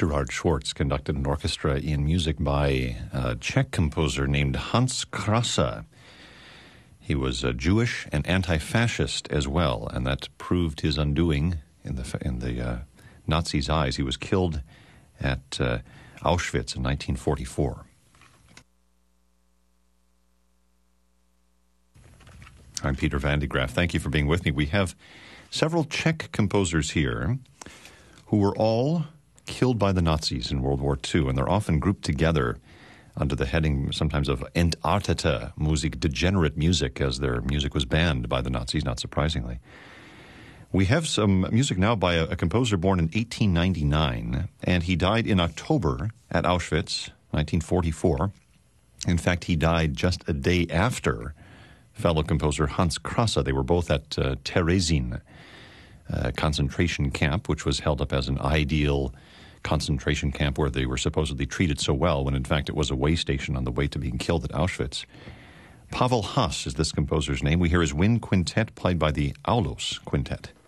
Gerhard Schwartz conducted an orchestra in music by a Czech composer named Hans Krasa. He was Jewish and anti-fascist as well, and that proved his undoing in the Nazis' eyes. He was killed at Auschwitz in 1944. I'm Peter Van de Graaff. Thank you for being with me. We have several Czech composers here who were all killed by the Nazis in World War II, and they're often grouped together under the heading sometimes of Entartete Musik, degenerate music, as their music was banned by the Nazis, not surprisingly. We have some music now by a composer born in 1899, and he died in October at Auschwitz, 1944. In fact, he died just a day after fellow composer Hans Krasa. They were both at Terezin concentration camp, which was held up as an ideal concentration camp where they were supposedly treated so well, when in fact it was a way station on the way to being killed at Auschwitz. Pavel Haas is this composer's name. We hear his wind quintet played by the Aulos Quintet.